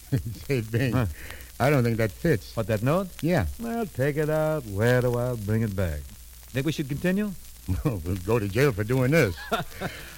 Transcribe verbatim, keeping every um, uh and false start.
Say, Bing, Huh. I don't think that fits. What, that note? Yeah. Well, take it out, wear it a while, bring it back. Think we should continue? We'll go to jail for doing this.